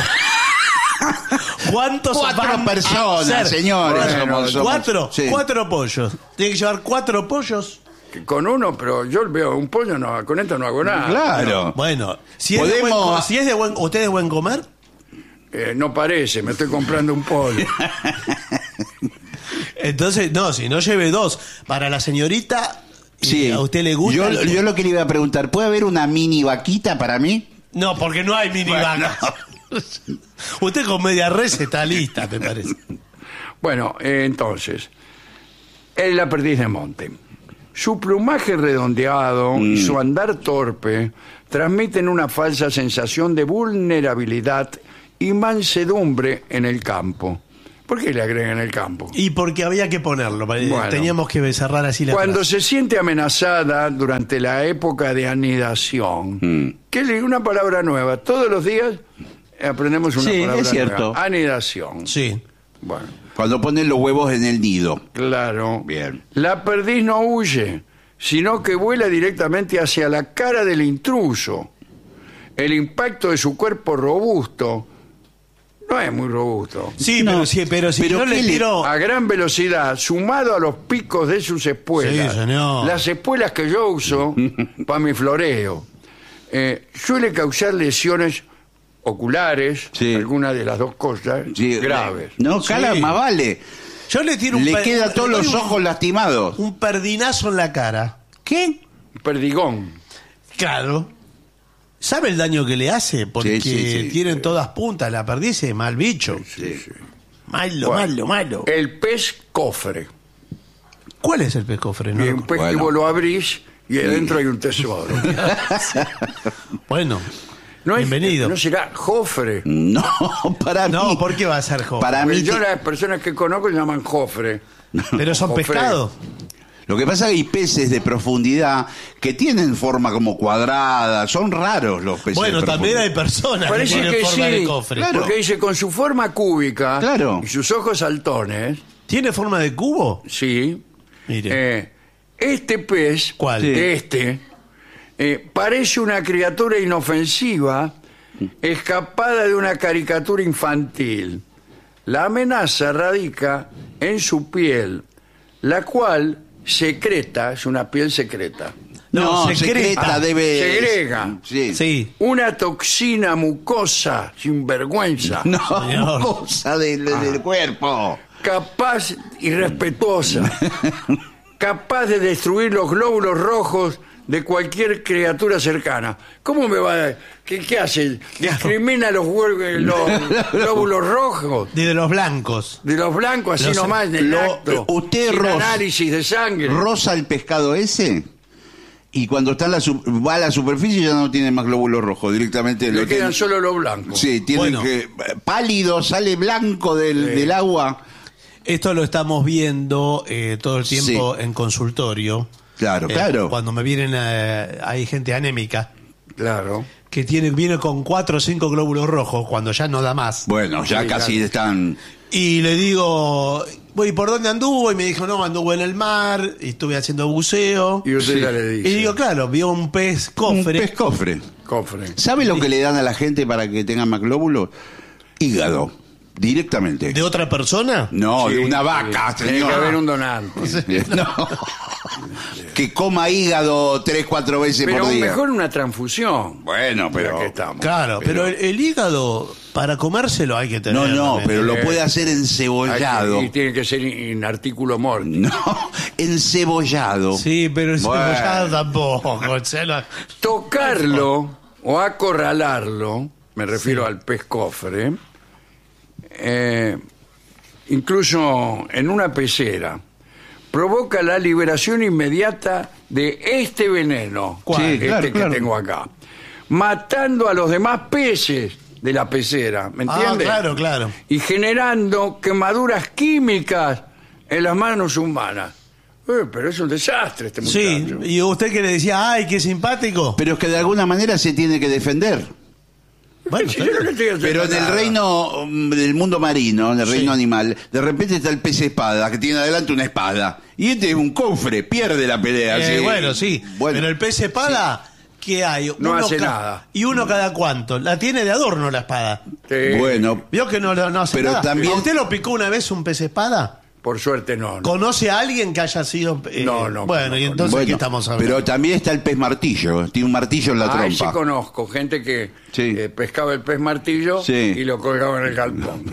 ¿Cuántos Cuatro van a personas, hacer? señores. Bueno, somos- somos- ¿Cuatro? sí. Cuatro pollos. Tiene que llevar cuatro pollos. Que Con uno, pero yo veo un pollo, no, con esto no hago nada. Claro. Bueno, si es, de buen, Podemos- co- si es de buen, ¿usted es de buen comer? Eh, no parece, me estoy comprando un pollo. Entonces, no, si no lleve dos. Para la señorita, y Sí. ¿a usted le gusta? Yo, el- yo lo que le iba a preguntar, ¿puede haber una mini vaquita para mí? No, porque no hay mini vacas. Usted con media res está lista, me parece. Bueno, eh, entonces, es la perdiz de monte. Su plumaje redondeado y Mm. su andar torpe transmiten una falsa sensación de vulnerabilidad y mansedumbre en el campo. ¿Por qué le agregan el campo? Y porque había que ponerlo. eh, Bueno. Teníamos que cerrar así la Cuando frase. se siente amenazada durante la época de anidación, Mm. que es una palabra nueva, todos los días aprendemos una Sí, palabra es cierto. nueva. Anidación. Sí. Bueno, Cuando ponen los huevos en el nido. claro. Bien. La perdiz no huye, sino que vuela directamente hacia la cara del intruso. El impacto de su cuerpo robusto no es muy robusto. Sí, No, pero, sí, pero si pero yo le ¿qué le- tiro... A gran velocidad, sumado a los picos de sus espuelas. Sí, señor. Las espuelas que yo uso para mi floreo. eh, suele causar lesiones oculares, Sí. alguna de las dos cosas, Sí, graves. No, cala, Sí. más vale. Yo le tiro un... Le per- queda todos le doy los un- ojos lastimados. Un perdinazo en la cara. ¿Qué? Perdigón. Claro. ¿Sabe el daño que le hace? Porque Sí, sí, sí. tienen todas puntas, la perdiz es mal bicho. Sí, sí. Malo, Bueno, malo, malo. El pez cofre. ¿Cuál es el pescofre? No Y lo- un pez Bueno. que vos lo abrís y adentro hay un tesoro. Bueno, No es- bienvenido. No será jofre. No, para No, mí. ¿por qué va a ser joven? Para Porque mí, yo que- las personas que conozco se llaman jofre. Pero son Jofre. pescados. lo que pasa es que hay peces de profundidad que tienen forma como cuadrada. Son raros los peces. Bueno, de también hay profundidad. personas Parece que que tienen forma de sí, cofre. Claro. porque dice con su forma cúbica Claro. y sus ojos saltones, ¿Tiene forma de cubo? sí, Mire. eh, este pez, ¿Cuál? Sí. este, eh, parece una criatura inofensiva escapada de una caricatura infantil. La amenaza radica en su piel, la cual secreta, es una piel secreta. No, No, secreta. secreta debe... Segrega. Sí. Sí. Una toxina mucosa sin vergüenza. No, Señor. cosa del, del cuerpo. Capaz y respetuosa. Capaz de destruir los glóbulos rojos de cualquier criatura cercana. ¿Cómo me va a... ¿Qué, qué hace? ¿Discrimina los, huer- los glóbulos rojos? De los blancos. De los blancos, así Los- nomás, en el lo- acto. usted, sin Ros- análisis de sangre. Rosa el pescado ese y cuando está en la su- va a la superficie ya no tiene más glóbulos rojos, directamente Le lo quedan tiene- solo los blancos. Sí, tiene Bueno. que pálido, sale blanco del, del agua. Esto lo estamos viendo eh, todo el tiempo en consultorio. Claro, Eh, claro. Cuando me vienen, eh, hay gente anémica Claro. que tiene, viene con cuatro o cinco glóbulos rojos cuando ya no da más. Bueno, ya Sí, casi claro. están. Y le digo, voy, ¿por dónde anduvo? Y me dijo, no, anduvo en el mar, y estuve haciendo buceo. Y usted Sí. ya le dice. Y digo, claro, vio un pez Un cofre. pez cofre. Cofre. ¿Sabe lo que le dan a la gente para que tenga más glóbulos? Hígado, directamente. ¿De otra persona? No, Sí, de una vaca, sí. Tiene señor. que haber un donante. No. Que coma hígado tres, cuatro veces Pero por día. mejor una transfusión. Bueno, Pero pero. aquí estamos. Claro, pero, el, el hígado, para comérselo hay que tener. No, no, también. pero lo Eh, puede hacer Hay encebollado. que- y tiene que ser en artículo mortis. No, encebollado. Sí, pero eso Bueno. ya tampoco. se lo- Tocarlo o acorralarlo, me refiero al pez cofre, eh, incluso en una pecera, provoca la liberación inmediata de este veneno, ¿Cuál? Sí, este claro, que claro. tengo acá, matando a los demás peces de la pecera, ¿me Ah, entiende? claro, claro. Y generando quemaduras químicas en las manos humanas. Eh, pero es un desastre este Sí, muchacho. y usted que le decía, ay, qué simpático. Pero es que de alguna manera se tiene que defender. Bueno, Sí, yo no le estoy haciendo Pero en el nada. reino mm, del mundo marino, en el reino Sí. animal, de repente está el pez espada, que tiene adelante una espada. Y este es un cofre, pierde la pelea. Eh, sí. bueno, sí. Bueno, pero el pez espada, ¿qué hay? No hace ca- nada. ¿Y uno cada cuánto? La tiene de adorno la espada. Sí. bueno, ¿Vio que no, no hace Pero nada? también- ¿A usted lo picó una vez un pez espada? Por suerte no. no. ¿Conoce a alguien que haya sido...? eh, No, no, Bueno, no, y no. entonces, bueno, ¿qué estamos hablando? pero también está el pez martillo, tiene un martillo en la Ah, sí trompa. conozco, gente que Sí. eh, pescaba el pez martillo Sí. y lo colgaba en el galpón.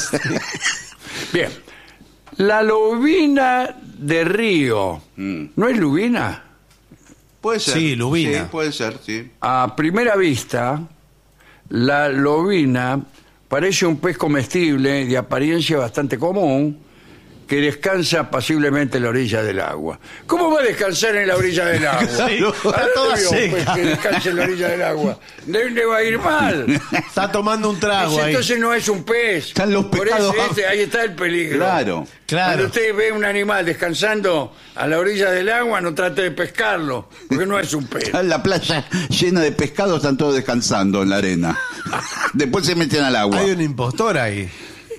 Bien. La lubina de río. Mm. ¿No es lubina? Puede ser. Sí, lubina. Sí, puede ser, sí. A primera vista, la lobina parece un pez comestible de apariencia bastante común que descansa apaciblemente en la orilla del agua. ¿Cómo va a descansar en la orilla del agua? Sí, está ¿A dónde toda vio un pez seca. que descanse en la orilla del agua? ¿De le va a ir mal? Está tomando un trago Ese ahí. entonces no es un pez. Están los Por pescados eso abajo. este, ahí está el peligro. Claro. Claro. Cuando usted ve un animal descansando a la orilla del agua, no trate de pescarlo, porque no es un pez. Está en la playa llena de pescados, están todos descansando en la arena. Después se meten al agua. Hay un impostor ahí.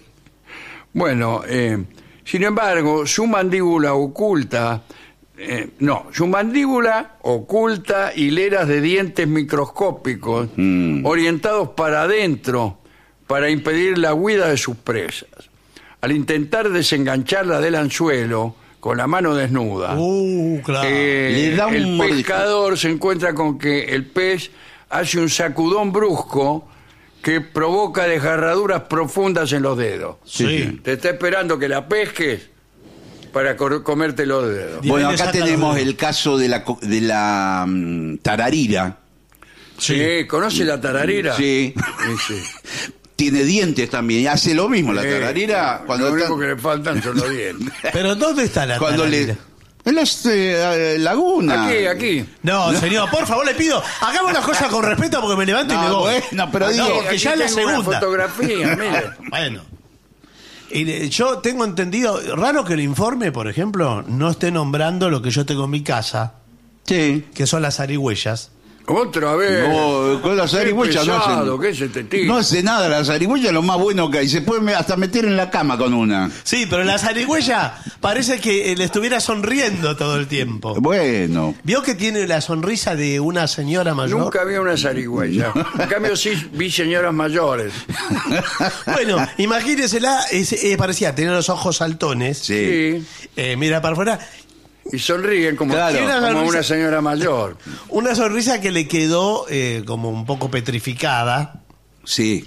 Bueno, eh, sin embargo, su mandíbula oculta, eh, no, su mandíbula oculta hileras de dientes microscópicos Mm. orientados para adentro para impedir la huida de sus presas. Al intentar desengancharla del anzuelo con la mano desnuda, Uh, claro. eh, Le da un el mordisco. pescador se encuentra con que el pez hace un sacudón brusco que provoca desgarraduras profundas en los dedos. Sí. Te está esperando que la pesques para cor- comerte los dedos. Y ahí Bueno, le acá saca tenemos los- el caso de la, co- de la mm, tararira. Sí, ¿conoce la tararira? Sí. Sí, sí. Tiene dientes también. Y hace lo mismo la Eh, tararira. Cuando lo está- único que le faltan son los dientes. Pero ¿dónde está la cuando le tararira? en las eh, lagunas. Aquí, aquí. No, señor, por favor, le pido, hagamos las cosas con respeto porque me levanto y No, me voy. bueno, pero no, digo, porque aquí ya es la tengo una segunda. fotografía, mire. Bueno. Y, eh, yo tengo entendido, raro que el informe, por ejemplo, no esté nombrando lo que yo tengo en mi casa, Sí. que son las zarigüeyas. Otra vez. No, con las Qué zarigüeyas no pesado, hacen. ¿qué es este tipo? No hace nada, la zarigüeya es lo más bueno que hay. Se puede me- hasta meter en la cama con una. Sí, pero la zarigüeya parece que eh, le estuviera sonriendo todo el tiempo. Bueno. ¿Vio que tiene la sonrisa de una señora mayor? Nunca vi una zarigüeya. En cambio, sí vi señoras mayores. Bueno, imagínesela, es- eh, parecía tener los ojos saltones. Sí. Sí. Eh, mira para afuera. y sonríen como, Claro. como Una sonrisa- una señora mayor. Una sonrisa que le quedó eh, como un poco petrificada. Sí.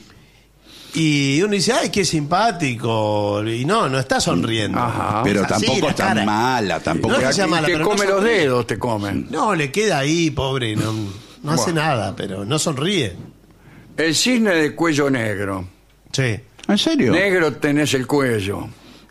Y uno dice, ay, qué simpático. Y no, no está sonriendo. Ajá. Pero O sea, sí, tampoco la es tan cara. mala, tampoco. No es que Y sea mala, te pero no come los sonríe. dedos, te comen. No, le queda ahí, pobre. No, no hace Bueno. nada, pero no sonríe. El cisne de cuello negro. Sí. ¿En serio? Negro tenés el cuello.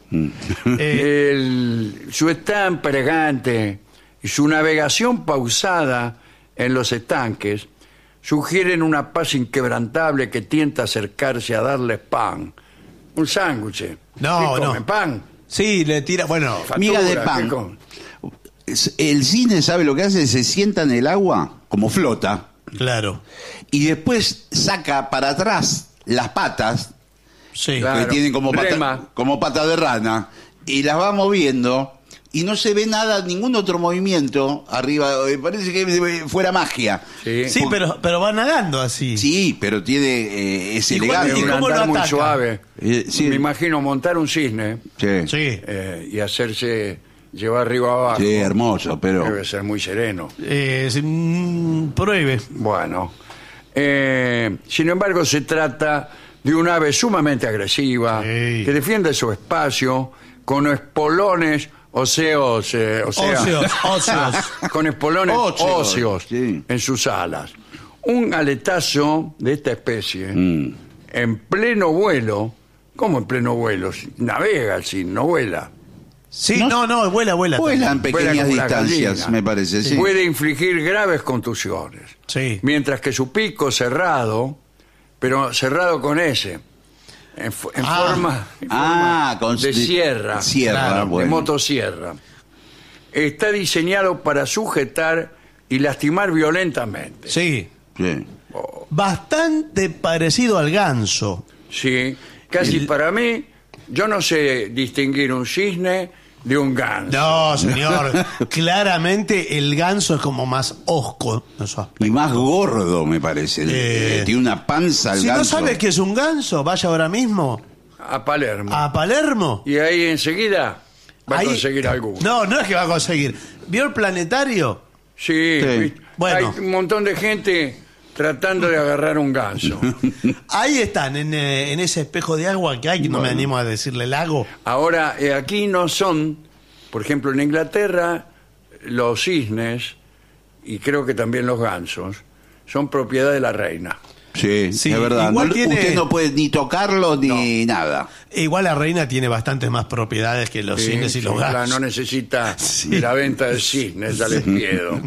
Eh, El- su estampa elegante y su navegación pausada en los estanques sugieren una paz inquebrantable que tienta a acercarse a darles pan. Un sándwich. No, ¿Qué no. comen? Pan. sí, le tira. Bueno, Miga de Factura, pan. ¿qué comen? Es- El cine, ¿sabe lo que hace? Se sienta en el agua, como flota, claro. y después saca para atrás las patas, Sí. Claro. que tienen como pata, Rema. como pata de rana, y las va moviendo, y no se ve nada, ningún otro movimiento arriba. eh, Parece que fuera magia. Sí. Sí, pero, pero va nadando así. Sí, pero tiene eh, es ¿Y cuál- elegante. y Un cómo lo andar muy ataca? suave. Eh, sí. Me imagino montar un cisne Sí. Sí. eh, y hacerse llevar arriba abajo. Sí, hermoso, pero Debe ser muy sereno. Eh, sí, mm, pruebe. Bueno, eh, sin embargo se trata de un ave sumamente agresiva Sí. que defiende su espacio con espolones óseos, eh, o sea, Óseos, óseos. con espolones Óseos, óseos sí. en sus alas. Un aletazo de esta especie Mm. en pleno vuelo, ¿cómo en pleno vuelo? Navega el cisne, no vuela. Sí, No- no, no, vuela, vuela. vuelan también. Vuela pequeñas como una distancias, gallina. me parece. Sí. Puede infligir graves contusiones. Sí. Mientras que su pico cerrado, pero cerrado con S, en, fo- en Ah. forma, en Ah, forma con de sierra, Sierra, Claro, de de bueno. motosierra, está diseñado para sujetar y lastimar violentamente. Sí. Sí. Bastante parecido al ganso. Sí, casi El- para mí, yo no sé distinguir un cisne de un ganso. No, señor. Claramente el ganso es como más osco. en su aspecto. Y más gordo, me parece. Eh. Eh, tiene una panza al Si no ganso. sabe qué es un ganso, vaya ahora mismo A Palermo. a Palermo. Y ahí enseguida va Ahí- a conseguir alguno. No, no es que va a conseguir. ¿Vio el planetario? Sí, Sí. ¿viste? Bueno. Hay un montón de gente tratando de agarrar un ganso. Ahí están, en, eh, en ese espejo de agua que hay, que no me animo a decirle lago. Ahora, eh, aquí no son, por ejemplo, en Inglaterra, los cisnes, y creo que también los gansos, son propiedad de la reina. Sí, Sí, es verdad. igual No- tiene- Usted no puede ni tocarlo ni nada. Igual la reina tiene bastantes más propiedades que los Sí, cines y los sí, la- gansos. no necesita Sí. de la venta de cisnes, ya les pido.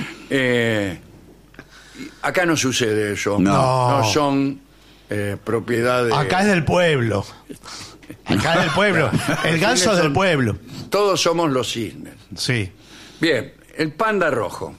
Eh, acá no sucede eso. No. No son eh, propiedad de... Acá es del pueblo. Acá es del pueblo. El ganso es del pueblo. Todos somos los cisnes. Sí. Bien, el panda rojo.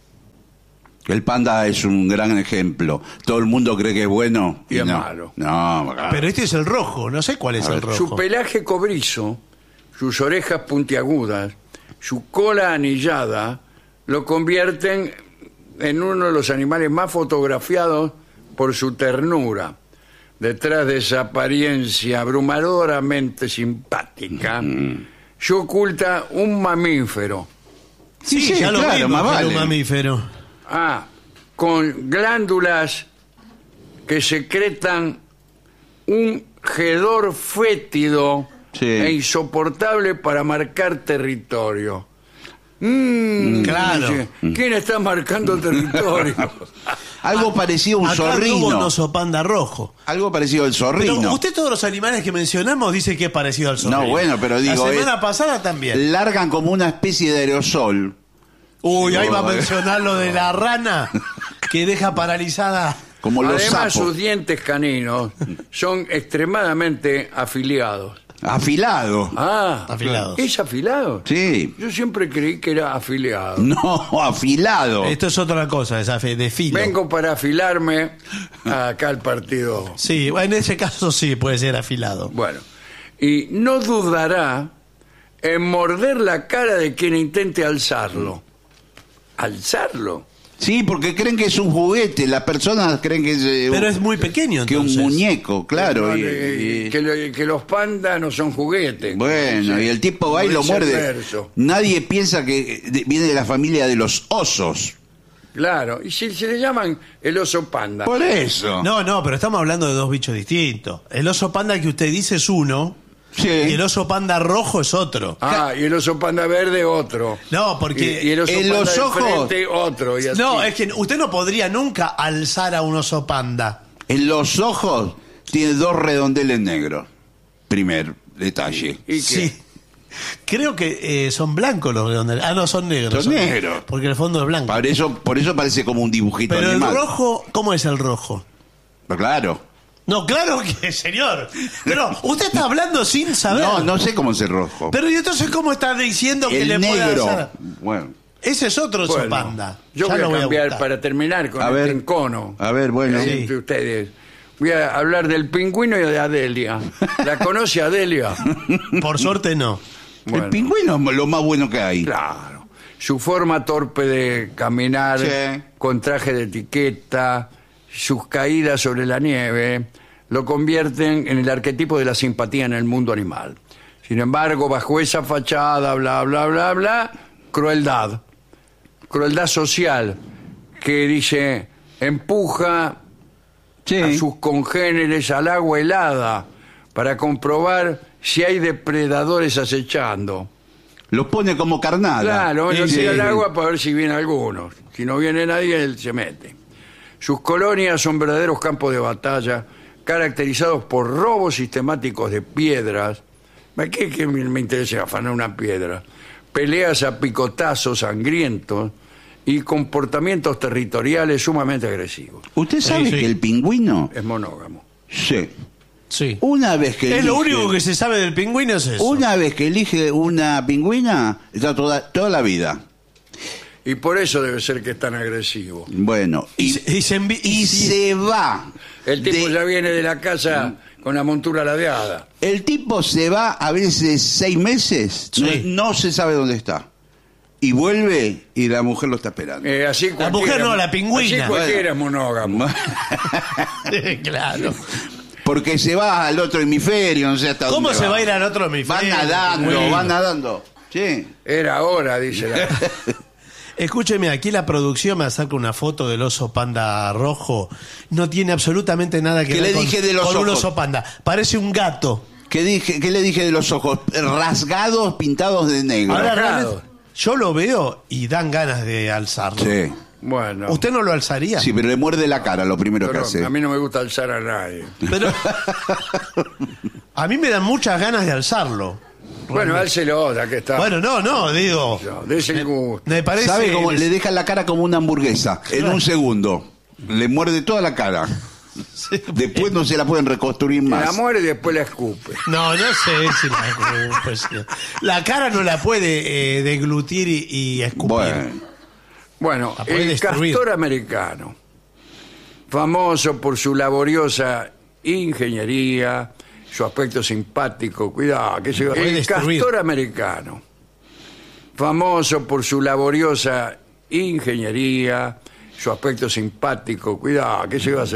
El panda es un gran ejemplo. Todo el mundo cree que es bueno Y y, es no. malo. No, claro. Pero este es el rojo. No sé cuál es A el ver, rojo. Su pelaje cobrizo, sus orejas puntiagudas, su cola anillada, lo convierten en uno de los animales más fotografiados por su ternura. Detrás de esa apariencia abrumadoramente simpática, se oculta un mamífero. Sí, Sí, ya lo claro, vimos, más que era vale. un mamífero. Ah, con glándulas que secretan un hedor fétido Sí. e insoportable para marcar territorio. Mm, Claro. dice, ¿quién está marcando territorio? Algo parecido a un Acá tuvo un zorrino. oso panda rojo. Algo parecido al Pero zorrino. usted todos los animales que mencionamos dice que es parecido al zorrino. No, bueno, pero digo, La semana es- pasada también. Largan como una especie de aerosol. Uy, ahí va a No, eh. mencionar lo de la rana que deja paralizada. Como los Además, sapos. sus dientes caninos son extremadamente afiliados. Afilado. Ah, Afilados. ¿es afilado? Sí. Yo siempre creí que era afiliado. No, afilado. Esto es otra cosa, esa fe de filo. Vengo para afilarme acá al partido. Sí, en ese caso sí puede ser afilado. Bueno, y no dudará en morder la cara de quien intente alzarlo. ¿Alzarlo? Sí, porque creen que es un juguete, las personas creen que es... eh, Pero un- es muy pequeño, que un entonces. muñeco, claro. No, y- eh, y- que, lo- que los pandas no son juguetes. bueno, Sí. y el tipo va y lo muerde. Viceverso. Nadie piensa que de- viene de la familia de los osos. Claro, y si se le llaman el oso panda. Por eso. No, no, pero estamos hablando de dos bichos distintos. El oso panda que usted dice es uno Sí. y el oso panda rojo es otro. Ah, y el oso panda verde otro. No, porque Y, y el oso en panda los de ojos- frente otro. Y así. No, es que usted no podría nunca alzar a un oso panda. En los ojos tiene dos redondeles negros. Primer detalle. ¿Y qué? Sí. Creo que eh, son blancos los redondeles. Ah, no, son negros. Son negros. Porque el fondo es blanco. Por eso, por eso parece como un dibujito Pero el animado. rojo, ¿cómo es el rojo? Pero claro. No, claro que, señor. Pero usted está hablando sin saber. No, no sé cómo es el rojo. Pero ¿y entonces cómo está diciendo que el le puede negro. alzar? Bueno. Ese es otro oso Bueno, panda. Yo Ya voy lo a cambiar buscar. para terminar con A el ver. encono. A ver, bueno. Eh, entre ustedes. Voy a hablar del pingüino y de Adelia. ¿La conoce Adelia? Por suerte no. Bueno. El pingüino es lo más bueno que hay. Claro. Su forma torpe de caminar, Sí. con traje de etiqueta, sus caídas sobre la nieve, lo convierten en el arquetipo de la simpatía en el mundo animal. Sin embargo, bajo esa fachada, bla, bla, bla, bla, crueldad. Crueldad social, que dice, empuja Sí. a sus congéneres al agua helada para comprobar si hay depredadores acechando. Los pone como carnada. Claro, bueno, Sí. tira al agua para ver si viene alguno. Si no viene nadie, él se mete. Sus colonias son verdaderos campos de batalla, caracterizados por robos sistemáticos de piedras. ¿Qué, qué me me interesa afanar una piedra? Peleas a picotazos sangrientos y comportamientos territoriales sumamente agresivos. ¿Usted sabe Sí, sí. que el pingüino? Es monógamo. Sí. Sí. Una vez que Es lo elige- único que se sabe del pingüino es eso. Una vez que elige una pingüina, está toda, toda la vida. Y por eso debe ser que es tan agresivo. Bueno, Y y, se- y se envi- y y si- se va. El tipo de- ya viene de la casa con la montura ladeada. El tipo se va a veces seis meses, Sí. no, no se sabe dónde está. Y vuelve y la mujer lo está esperando. Eh, así La cualquiera- mujer no, la pingüina. Así cualquiera es monógamo. Claro. Porque se va al otro hemisferio, no sé hasta ¿Cómo dónde se va a ir al otro Va hemisferio? nadando, Bueno. va nadando. Sí. Era hora, dice la... Escúcheme, aquí la producción me acerca una foto del oso panda rojo. No tiene absolutamente nada que ¿Qué ver le con, dije de los con un ojos? oso panda. Parece un gato. ¿Qué, dije, ¿Qué le dije de los ojos? Rasgados, pintados de negro. Ahora, Rasgado. realmente, yo lo veo y dan ganas de alzarlo. Sí. Bueno, ¿Usted no lo alzaría? Sí, pero le muerde la cara lo primero pero que hace. a mí no me gusta alzar a nadie. Pero a mí me dan muchas ganas de alzarlo. Bueno, álcelo, ya que está. Bueno, no, no, digo. No, dese el gusto. Me parece. ¿Sabe cómo le deja la cara como una hamburguesa? En un segundo. Le muerde toda la cara. Después no se la pueden reconstruir La más. muere y después la escupe. No, no sé si la, pues, la cara no la puede eh, deglutir y, y escupir. Bueno. Bueno, La puede el destruir. castor americano, famoso por su laboriosa ingeniería, su aspecto simpático, cuidado, que se... puede El destruir. castor americano, famoso por su laboriosa ingeniería, su aspecto simpático, cuidado, que se va a hacer